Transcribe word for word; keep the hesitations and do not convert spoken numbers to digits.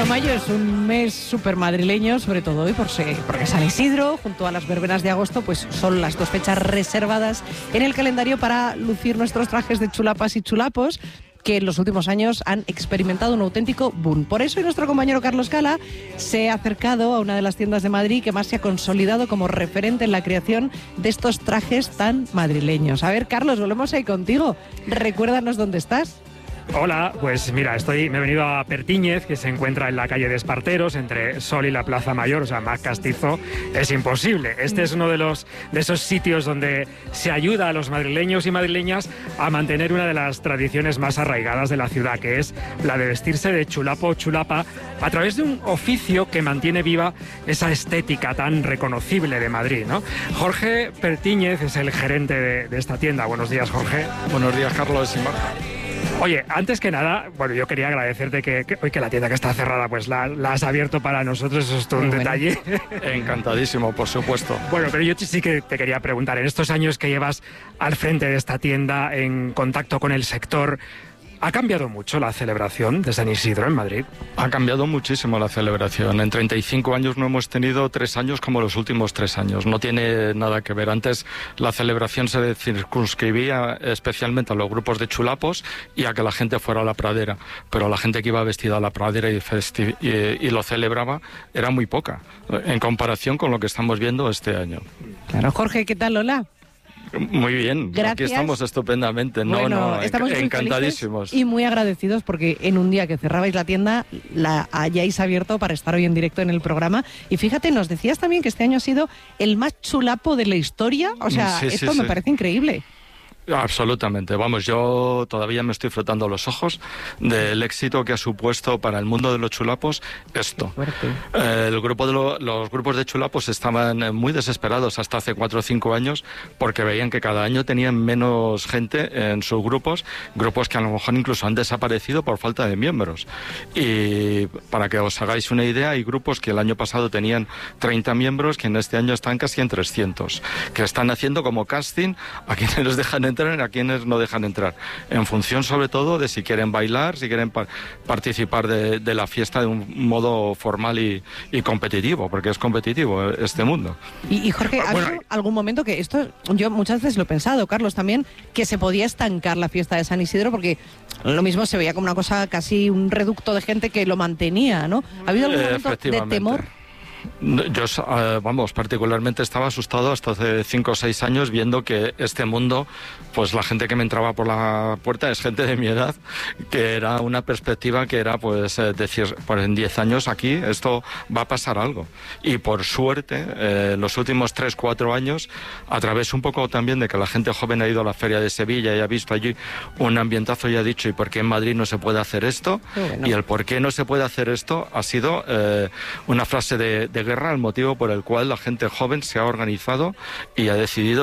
Bueno, mayo es un mes súper madrileño, sobre todo hoy por ser, porque San Isidro, junto a las verbenas de agosto, pues son las dos fechas reservadas en el calendario para lucir nuestros trajes de chulapas y chulapos, que en los últimos años han experimentado un auténtico boom. Por eso, nuestro compañero Carlos Cala se ha acercado a una de las tiendas de Madrid que más se ha consolidado como referente en la creación de estos trajes tan madrileños. A ver, Carlos, volvemos ahí contigo. Recuérdanos dónde estás. Hola, pues mira, estoy, me he venido a Pertíñez, que se encuentra en la calle de Esparteros, entre Sol y la Plaza Mayor, o sea, más castizo es imposible. Este es uno de los de esos sitios donde se ayuda a los madrileños y madrileñas a mantener una de las tradiciones más arraigadas de la ciudad, que es la de vestirse de chulapo o chulapa a través de un oficio que mantiene viva esa estética tan reconocible de Madrid, ¿no? Jorge Pertíñez es el gerente de, de esta tienda. Buenos días, Jorge. Buenos días, Carlos y Marta. Oye, antes que nada, bueno, yo quería agradecerte que, que hoy que la tienda que está cerrada, pues la, la has abierto para nosotros, eso es todo un Muy detalle. Encantadísimo, por supuesto. Bueno, pero yo sí que te quería preguntar, en estos años que llevas al frente de esta tienda, en contacto con el sector, ¿ha cambiado mucho la celebración de San Isidro en Madrid? Ha cambiado muchísimo la celebración. En treinta y cinco años no hemos tenido tres años como los últimos tres años. No tiene nada que ver. Antes la celebración se circunscribía especialmente a los grupos de chulapos y a que la gente fuera a la pradera. Pero la gente que iba vestida a la pradera y, festi- y, y lo celebraba era muy poca, en comparación con lo que estamos viendo este año. Claro, Jorge, ¿qué tal, Lola? Muy bien, Gracias. Aquí estamos estupendamente. No, bueno, no, estamos muy encantadísimos. Y muy agradecidos porque en un día que cerrabais la tienda la hayáis abierto para estar hoy en directo en el programa. Y fíjate, nos decías también que este año ha sido el más chulapo de la historia. O sea, sí, esto sí, me sí. parece increíble. Absolutamente, vamos, yo todavía me estoy frotando los ojos del éxito que ha supuesto para el mundo de los chulapos esto. Eh, el grupo de lo, los grupos de chulapos estaban muy desesperados hasta hace cuatro o cinco años porque veían que cada año tenían menos gente en sus grupos, grupos que a lo mejor incluso han desaparecido por falta de miembros. Y para que os hagáis una idea, hay grupos que el año pasado tenían treinta miembros que en este año están casi en trescientos, que están haciendo como casting a quienes les dejan entrar y a quienes no dejan entrar, en función sobre todo de si quieren bailar, si quieren pa- participar de, de la fiesta de un modo formal y, y competitivo, porque es competitivo este mundo. Y, y Jorge, ¿ha Bueno, habido algún momento que esto, yo muchas veces lo he pensado, Carlos, también, que se podía estancar la fiesta de San Isidro porque lo mismo se veía como una cosa, casi un reducto de gente que lo mantenía, ¿no? ¿Ha habido algún momento de Efectivamente. temor? Yo, eh, vamos, particularmente estaba asustado hasta hace cinco o seis años viendo que este mundo, pues la gente que me entraba por la puerta es gente de mi edad, que era una perspectiva que era, pues, eh, decir, pues en diez años aquí esto va a pasar algo. Y por suerte, eh, los últimos tres, cuatro años, a través un poco también de que la gente joven ha ido a la Feria de Sevilla y ha visto allí un ambientazo y ha dicho, ¿y por qué en Madrid no se puede hacer esto? Bueno. Y el por qué no se puede hacer esto ha sido eh, una frase de de guerra, el motivo por el cual la gente joven se ha organizado y ha decidido